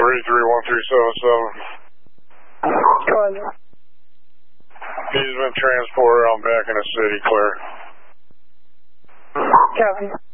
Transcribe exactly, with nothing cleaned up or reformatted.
three three one three seven seven. Go ahead. He's been transported. I'm back in the city, clear. Copy.